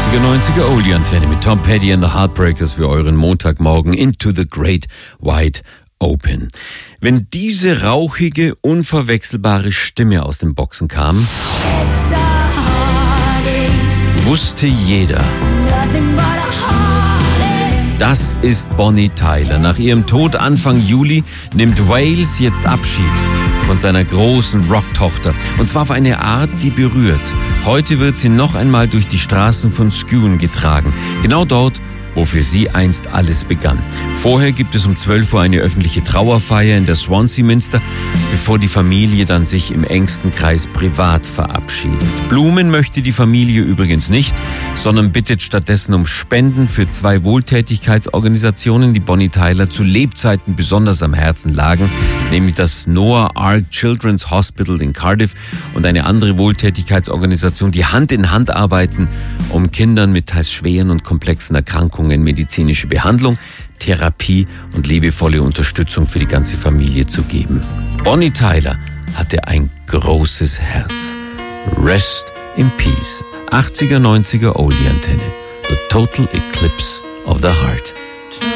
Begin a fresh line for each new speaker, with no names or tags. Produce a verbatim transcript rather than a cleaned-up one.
achtziger, neunziger Oldie Antenne mit Tom Petty and the Heartbreakers für euren Montagmorgen Into the Great Wide Open. Wenn diese rauchige, unverwechselbare Stimme aus den Boxen kam, wusste jeder, das ist Bonnie Tyler. Nach ihrem Tod Anfang Juli nimmt Wales jetzt Abschied von seiner großen Rocktochter. Und zwar auf eine Art, die berührt. Heute wird sie noch einmal durch die Straßen von Skune getragen. Genau dort, wo für sie einst alles begann. Vorher gibt es um zwölf Uhr eine öffentliche Trauerfeier in der Swansea Minster, bevor die Familie dann sich im engsten Kreis privat verabschiedet. Blumen möchte die Familie übrigens nicht, sondern bittet stattdessen um Spenden für zwei Wohltätigkeitsorganisationen, die Bonnie Tyler zu Lebzeiten besonders am Herzen lagen, nämlich das Noah Ark Children's Hospital in Cardiff und eine andere Wohltätigkeitsorganisation, die Hand in Hand arbeiten, um Kindern mit teils schweren und komplexen Erkrankungen medizinische Behandlung, Therapie und liebevolle Unterstützung für die ganze Familie zu geben. Bonnie Tyler hatte ein großes Herz. Rest in Peace. achtziger, neunziger Oldie Antenne. The Total Eclipse of the Heart.